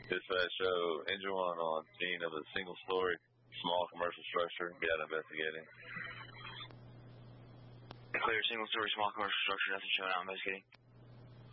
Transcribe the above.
Dispatch show engine one on scene of a single-story small commercial structure. Be out investigating. Clear, single-story small commercial structure. Nothing showing out investigating.